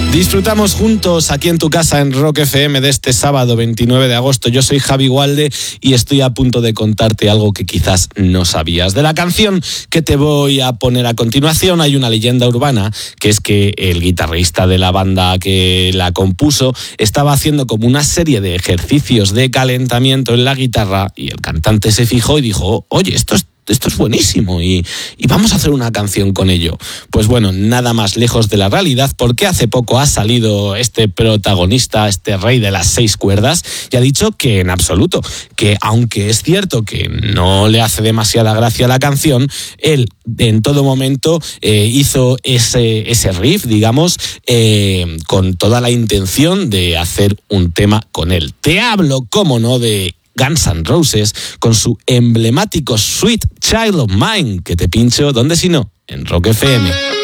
Disfrutamos juntos aquí en tu casa en Rock FM de este sábado 29 de agosto. Yo soy Javi Gualde y estoy a punto de contarte algo que quizás no sabías. De la canción que te voy a poner a continuación hay una leyenda urbana, que es que el guitarrista de la banda que la compuso estaba haciendo como una serie de ejercicios de calentamiento en la guitarra y el cantante se fijó y dijo: oye, esto es buenísimo y vamos a hacer una canción con ello. Pues bueno, nada más lejos de la realidad, porque hace poco ha salido este protagonista, este rey de las 6 cuerdas, y ha dicho que en absoluto, que aunque es cierto que no le hace demasiada gracia la canción, él en todo momento hizo ese riff, digamos, con toda la intención de hacer un tema con él. Te hablo, cómo no, de Guns N' Roses con su emblemático Sweet Child of Mine, que te pincho, ¿dónde si no? En Rock FM.